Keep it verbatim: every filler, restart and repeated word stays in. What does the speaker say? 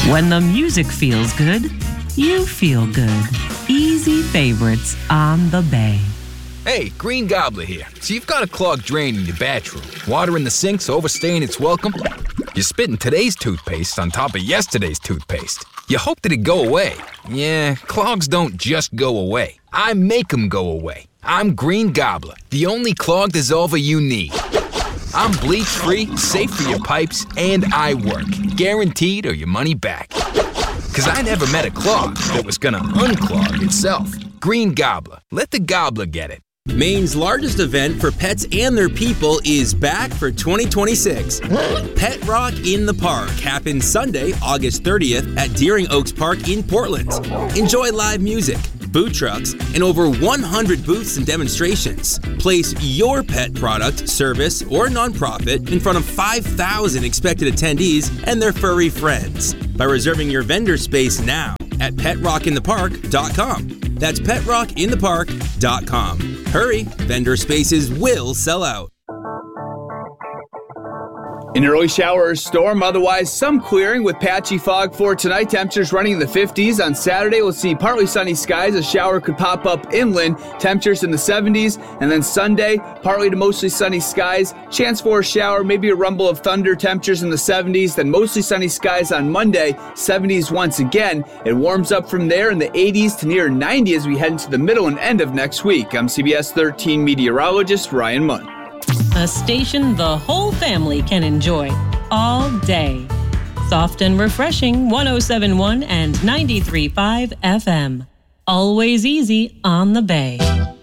When the music feels good, you feel good. Easy favorites on the Bay. Hey, Green Gobbler here. So you've got a clogged drain in your bathroom. Water in the sink's overstaying its welcome. You're spitting today's toothpaste on top of yesterday's toothpaste. You hope that it go away. Yeah, clogs don't just go away. I make them go away. I'm Green Gobbler, the only clog dissolver you need. I'm bleach-free, safe for your pipes, and I work. Guaranteed or your money back. Cause I never met a clog that was gonna unclog itself. Green Gobbler. Let the gobbler get it. Maine's largest event for pets and their people is back for twenty twenty-six. Pet Rock in the Park happens Sunday, August thirtieth at Deering Oaks Park in Portland. Enjoy live music, food trucks, and over one hundred booths and demonstrations. Place your pet product, service, or nonprofit in front of five thousand expected attendees and their furry friends by reserving your vendor space now at pet rock in the park dot com. That's pet rock in the park dot com. Hurry, vendor spaces will sell out. An early shower or storm, otherwise some clearing with patchy fog for tonight. Temperatures running in the fifties. On Saturday, we'll see partly sunny skies. A shower could pop up inland. Temperatures in the seventies. And then Sunday, partly to mostly sunny skies. Chance for a shower, maybe a rumble of thunder. Temperatures in the seventies. Then mostly sunny skies on Monday. seventies once again. It warms up from there in the eighties to near ninety as we head into the middle and end of next week. I'm C B S thirteen meteorologist Ryan Munn. A station the whole family can enjoy all day. Soft and refreshing one oh seven point one and ninety-three point five F M. Always easy on the Bay.